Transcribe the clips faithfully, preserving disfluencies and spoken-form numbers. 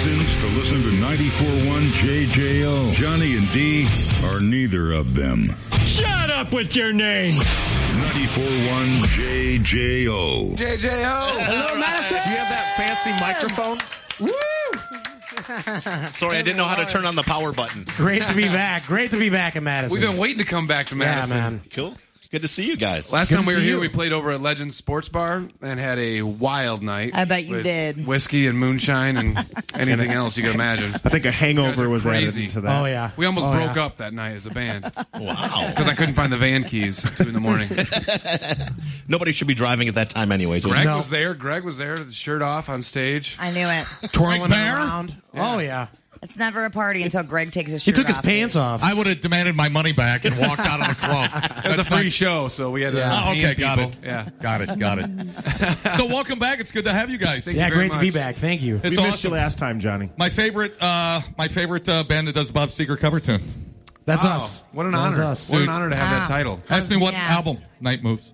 license to listen to ninety-four point one J J O. Johnny and D are neither of them. Shut up with your name. ninety-four point one J J O. J J O. Hello, Madison. Do you have that fancy microphone? Woo! Sorry, I didn't know how to turn on the power button. Great to be back. Great to be back in Madison. We've been waiting to come back to Madison. Yeah, man. Cool. Good to see you guys. Last Good time to we were see here, you. we played over at Legends Sports Bar and had a wild night. I bet you with did. Whiskey and moonshine and anything else you can imagine. I think a hangover was added crazy. into that. Oh, yeah. We almost oh, broke yeah. up that night as a band Wow. because I couldn't find the van keys at two in the morning. Nobody should be driving at that time anyways. It was- Greg No. was there. Greg was there, with his shirt off on stage. I knew it. Twirling Bear? around. Oh, yeah. It's never a party until Greg takes his He shirt took his off, pants dude. off. I would have demanded my money back and walked out of the club. It was a That's free not- show, so we had to Yeah. Oh, hand okay, got people. it. Yeah. Got it, got it. So welcome back. It's good to have you guys. Thank yeah, you very great to be much. back. Thank you. It's we missed awesome. you last time, Johnny. My favorite, uh, my favorite uh, band that does Bob Seger cover tune. That's Wow. us. What an That's honor. us. What an Dude. honor to have that Wow. title. Ask me what Yeah. album. Night Moves.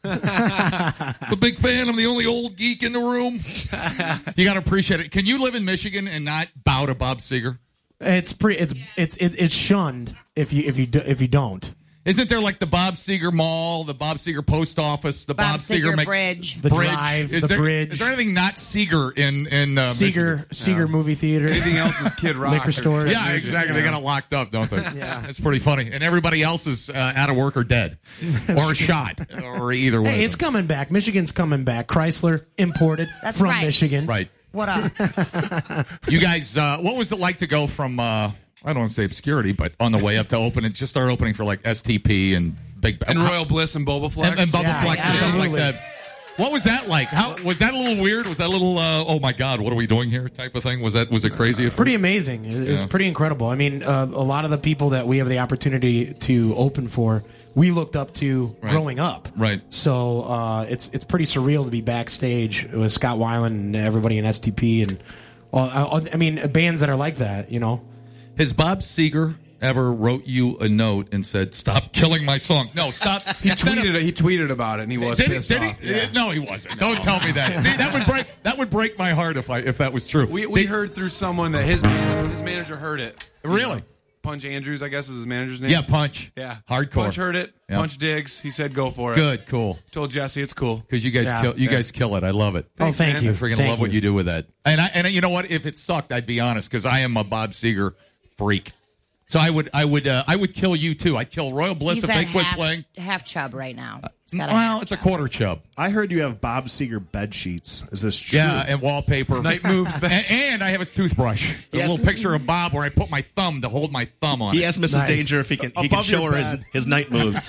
A big fan. I'm the only old geek in the room. You got to appreciate it. Can you live in Michigan and not bow to Bob Seger? It's pre. It's it's it, it's shunned if you if you do, if you don't. Isn't there like the Bob Seger Mall, the Bob Seger Post Office, the Bob, Bob Seger Mc- Bridge. The Bridge? drive, is the there, bridge. Is there anything not Seger in in uh, Seeger Michigan? Seeger movie theater. Anything else is Kid Rock. Liquor or- stores. Yeah, exactly. They got it locked up, don't they? Yeah. It's pretty funny. And everybody else is uh, out of work or dead or shot or either way. Hey, it's coming back. Michigan's coming back. Chrysler imported That's from right. Michigan. right. What up? You guys, uh, what was it like to go from, uh, I don't want to say obscurity, but on the way up to open it, just start opening for like S T P and Big And Royal Bliss and Boba Flex. and, and Bubba Yeah, Flex and stuff like absolutely. that. What was that like? How was that a little weird? Was that a little, uh, oh my God, what are we doing here type of thing? Was that was it crazy? At Pretty first? amazing. It, it Yeah. was pretty incredible. I mean, uh, a lot of the people that we have the opportunity to open for, we looked up to Right. growing up. Right. So uh, it's it's pretty surreal to be backstage with Scott Weiland and everybody in S T P and well, I, I mean bands that are like that. You know. Has Bob Seger ever wrote you a note and said, "Stop killing my song"? No, stop. He tweeted. He tweeted about it, and he was Did he? pissed Did he? off. Yeah. No, he wasn't. Don't tell me that. See, that would break. That would break my heart if I if that was true. We we Did- heard through someone that his man, his manager heard it. Really? Punch Andrews, I guess is his manager's name. Yeah, Punch. Yeah. Hardcore. Punch heard it. Yeah. Punch digs. He said, "Go for it." Good, cool. Told Jesse it's cool. Because you guys Yeah. kill. You guys kill it. I love it. Oh, thank man. you. I freaking Thank love what you do with that. And I and you know what? If it sucked, I'd be honest because I am a Bob Seger freak. So I would I would uh, I would kill you too. I'd kill Royal Bliss He's if at they quit half, playing. half chub right now. He's got a Well, half it's a chub. quarter chub. I heard you have Bob Seger bed sheets. Is this true? Yeah, and wallpaper. Night moves. and, and I have his toothbrush. A Yes. little picture of Bob where I put my thumb to hold my thumb on He it. asked Missus Nice. Danger if he can he can Above show your her his, bed. his night moves.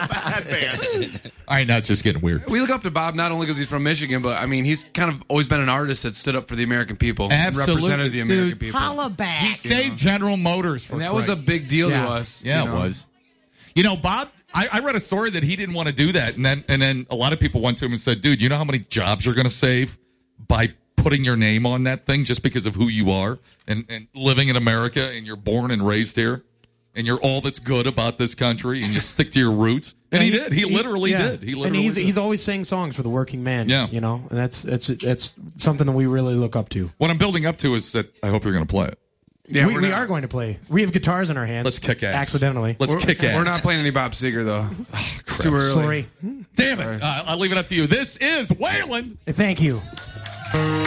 All right, now it's just getting weird. We look up to Bob not only because he's from Michigan, but I mean he's kind of always been an artist that stood up for the American people, Absolutely, and represented the American dude. people. Holla back. He saved General Motors for And that was a Christ. big deal Yeah. to us. Yeah, you know? it was. You know, Bob, I, I read a story that he didn't want to do that, and then and then a lot of people went to him and said, "Dude, you know how many jobs you're going to save by putting your name on that thing just because of who you are and, and living in America and you're born and raised here and you're all that's good about this country and you stick to your roots." And he did. He literally yeah. did. He literally and he's did. he's always sang songs for the working man. Yeah. You know, and that's that's that's something that we really look up to. What I'm building up to is that I hope you're going to play it. Yeah, we we're we not- are going to play. We have guitars in our hands. Let's kick ass. Accidentally. Let's We're, kick ass. we're not playing any Bob Seger though. It's too early. Sorry. Damn it. Uh, I'll leave it up to you. This is Wayland. Thank you.